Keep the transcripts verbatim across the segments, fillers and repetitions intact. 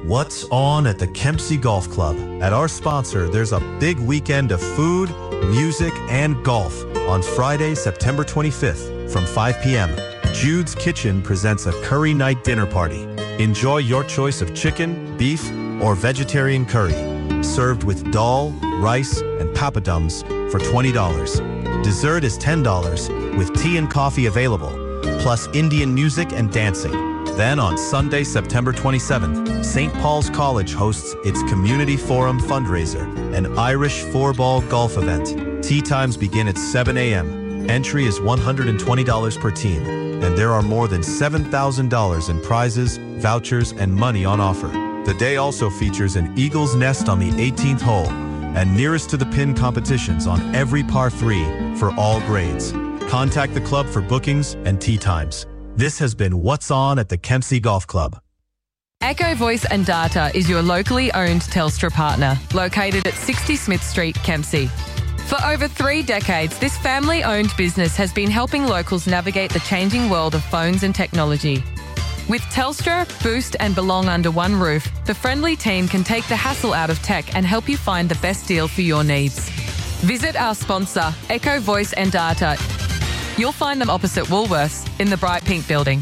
What's on at the Kempsey Golf Club? At our sponsor, there's a big weekend of food, music, and golf on Friday, September twenty-fifth from five p.m. Jude's Kitchen presents a curry night dinner party. Enjoy your choice of chicken, beef, or vegetarian curry, served with dal, rice, and papadums for twenty dollars. Dessert is ten dollars, with tea and coffee available, plus Indian music and dancing. Then on Sunday, September twenty-seventh, Saint Paul's College hosts its Community Forum fundraiser, an Irish four-ball golf event. Tee times begin at seven a.m. Entry is one hundred twenty dollars per team, and there are more than seven thousand dollars in prizes, vouchers, and money on offer. The day also features an Eagle's Nest on the eighteenth hole and nearest to the pin competitions on every par three for all grades. Contact the club for bookings and tee times. This has been What's On at the Kempsey Golf Club. Echo Voice and Data is your locally owned Telstra partner, located at sixty Smith Street, Kempsey. For over three decades, this family-owned business has been helping locals navigate the changing world of phones and technology. With Telstra, Boost and Belong under one roof, the friendly team can take the hassle out of tech and help you find the best deal for your needs. Visit our sponsor, Echo Voice and Data. You'll find them opposite Woolworths in the Bright Pink building.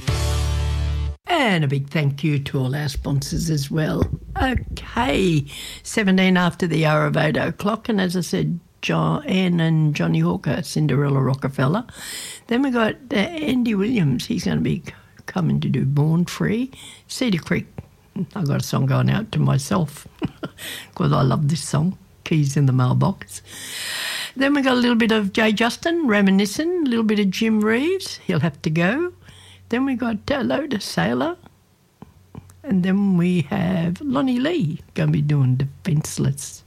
And a big thank you to all our sponsors as well. Okay, seventeen after the hour of eight o'clock, and as I said, John and Johnny Hawker, Cinderella Rockefeller. Then we got uh, Andy Williams. He's going to be coming to do Born Free. Cedar Creek. I got a song going out to myself because I love this song. Keys in the Mailbox. Then we got a little bit of Jay Justin, Reminiscing, a little bit of Jim Reeves, He'll Have to Go. Then we got uh, Lotus Sailor. And then we have Lonnie Lee going to be doing Defenseless.